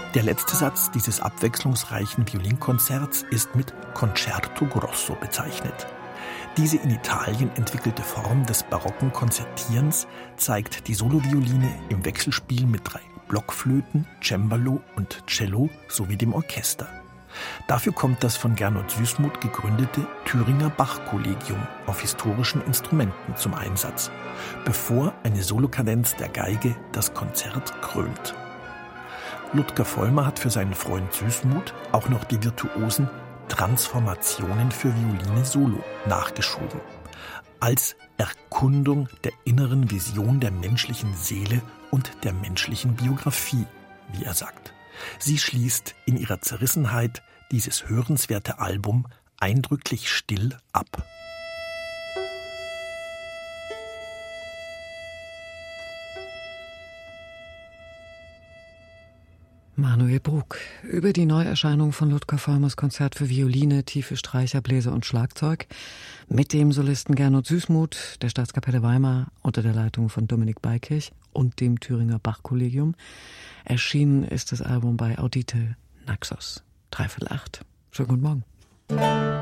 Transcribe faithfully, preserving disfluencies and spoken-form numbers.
Der letzte Satz dieses abwechslungsreichen Violinkonzerts ist mit Concerto Grosso bezeichnet. Diese in Italien entwickelte Form des barocken Konzertierens zeigt die Solovioline im Wechselspiel mit drei Blockflöten, Cembalo und Cello sowie dem Orchester. Dafür kommt das von Gernot Süßmuth gegründete Thüringer Bach-Kollegium auf historischen Instrumenten zum Einsatz, bevor eine Solokadenz der Geige das Konzert krönt. Ludger Vollmer hat für seinen Freund Süßmuth auch noch die virtuosen Transformationen für Violine Solo nachgeschoben, als Erkundung der inneren Vision der menschlichen Seele und der menschlichen Biografie, wie er sagt. Sie schließt in ihrer Zerrissenheit dieses hörenswerte Album eindrücklich still ab. Manuel Brug über die Neuerscheinung von Ludger Vollmers Konzert für Violine, tiefe Streicher, Bläser und Schlagzeug mit dem Solisten Gernot Süßmuth der Staatskapelle Weimar unter der Leitung von Dominik Beikirch und dem Thüringer Bach-Kollegium. Erschienen ist das Album bei Audite Naxos. Dreiviertel acht. Schönen guten Morgen.